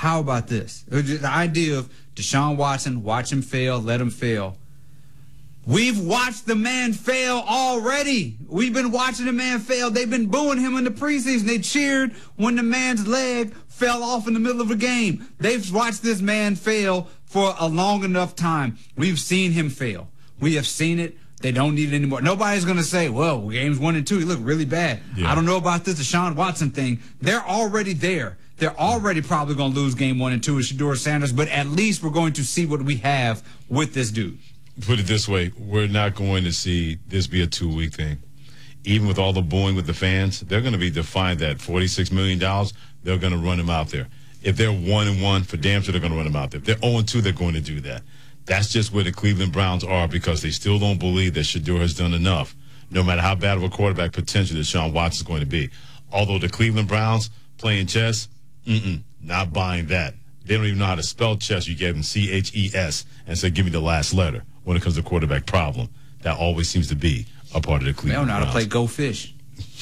how about this? The idea of Deshaun Watson, watch him fail, let him fail. We've watched the man fail already. We've been watching the man fail. They've been booing him in the preseason. They cheered when the man's leg fell off in the middle of a game. They've watched this man fail for a long enough time. We've seen him fail. We have seen it. They don't need it anymore. Nobody's going to say, well, games 1 and 2, he looked really bad. Yeah. I don't know about this Deshaun Watson thing. They're already there. They're already probably going to lose game 1 and 2 with Shedeur Sanders, but at least we're going to see what we have with this dude. Put it this way, we're not going to see this be a 2-week thing. Even with all the booing with the fans, they're going to be defined that $46 million, they're going to run him out there. If they're 1-1, for damn sure they're going to run him out there. If they're 0-2, they're going to do that. That's just where the Cleveland Browns are because they still don't believe that Shedeur has done enough, no matter how bad of a quarterback potential Deshaun Watson is going to be. Although the Cleveland Browns playing chess, not buying that. They don't even know how to spell chess. You gave them C-H-E-S and said, give me the last letter when it comes to quarterback problem. That always seems to be a part of the Cleveland Browns. They don't know how to play Go Fish.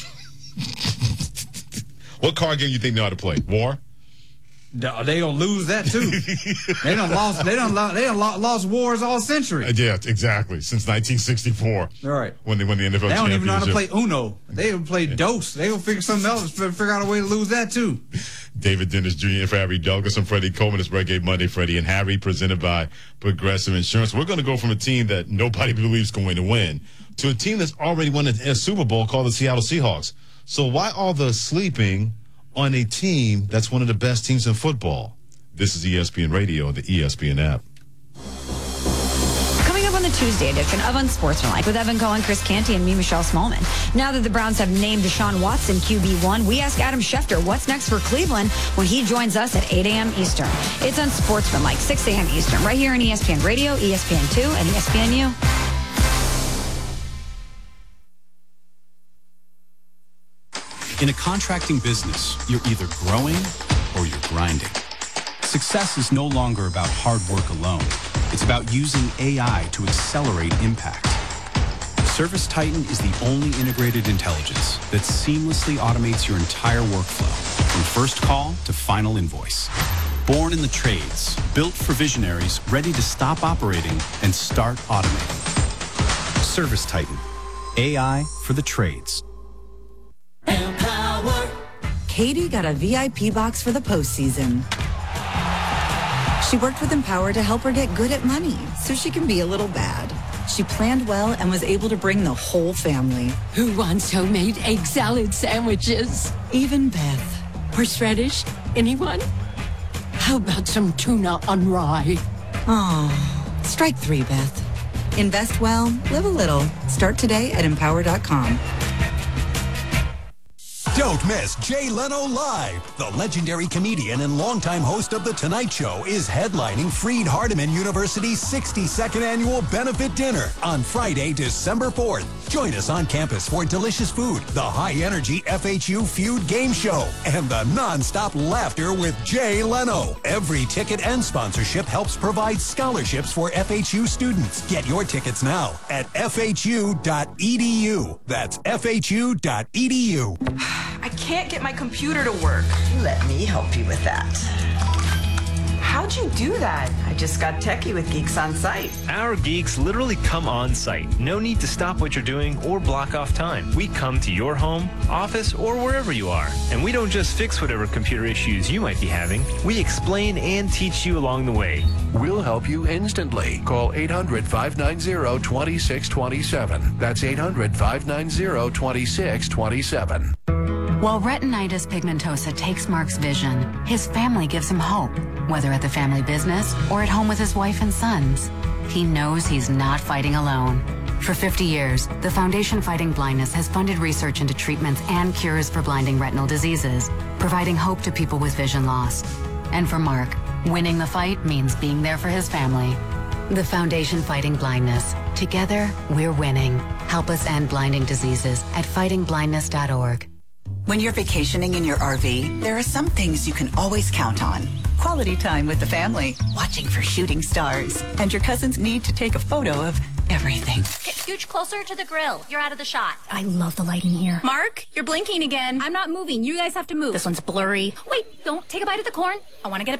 What card game you think they ought to play? War? They gonna lose that too. They done lost wars all century. Yeah, exactly. Since 1964. All right. When they won the NFL championship. They don't even know how to play Uno. They don't play Dos. They gonna figure something else. Figure out a way to lose that too. David Dennis Jr. for Harry Douglas and Freddie Coleman. It's Reggae Monday, Freddie and Harry, presented by Progressive Insurance. We're going to go from a team that nobody believes going to win to a team that's already won a Super Bowl called the Seattle Seahawks. So why all the sleeping on a team that's one of the best teams in football? This is ESPN Radio and the ESPN app. Coming up on the Tuesday edition of Unsportsmanlike with Evan Cohen, Chris Canty, and me, Michelle Smallman. Now that the Browns have named Deshaun Watson QB1, we ask Adam Schefter what's next for Cleveland when he joins us at 8 a.m. Eastern. It's Unsportsmanlike, 6 a.m. Eastern, right here on ESPN Radio, ESPN2, and ESPNU. In a contracting business, you're either growing or you're grinding. Success is no longer about hard work alone. It's about using AI to accelerate impact. ServiceTitan is the only integrated intelligence that seamlessly automates your entire workflow, from first call to final invoice. Born in the trades, built for visionaries ready to stop operating and start automating. ServiceTitan, AI for the trades. Katie got a VIP box for the postseason. She worked with Empower to help her get good at money so she can be a little bad. She planned well and was able to bring the whole family. Who wants homemade egg salad sandwiches? Even Beth. Horseradish? Anyone? How about some tuna on rye? Oh, strike 3, Beth. Invest well, live a little. Start today at Empower.com. Don't miss Jay Leno Live. The legendary comedian and longtime host of The Tonight Show is headlining Freed Hardeman University's 62nd annual benefit dinner on Friday, December 4th. Join us on campus for delicious food, the high-energy FHU Feud game show, and the non-stop laughter with Jay Leno. Every ticket and sponsorship helps provide scholarships for FHU students. Get your tickets now at fhu.edu. That's fhu.edu. I can't get my computer to work. Let me help you with that. How'd you do that? I just got techie with Geeks on Site. Our geeks literally come on site. No need to stop what you're doing or block off time. We come to your home, office, or wherever you are. And we don't just fix whatever computer issues you might be having. We explain and teach you along the way. We'll help you instantly. Call 800-590-2627. That's 800-590-2627. While retinitis pigmentosa takes Mark's vision, his family gives him hope, whether at the family business or at home with his wife and sons. He knows he's not fighting alone. For 50 years, the Foundation Fighting Blindness has funded research into treatments and cures for blinding retinal diseases, providing hope to people with vision loss. And for Mark, winning the fight means being there for his family. The Foundation Fighting Blindness. Together, we're winning. Help us end blinding diseases at fightingblindness.org. When you're vacationing in your RV, there are some things you can always count on. Quality time with the family, watching for shooting stars, and your cousin's need to take a photo of everything. Get scooch closer to the grill. You're out of the shot. I love the lighting here. Mark, you're blinking again. I'm not moving. You guys have to move. This one's blurry. Wait, don't take a bite of the corn. I want to get a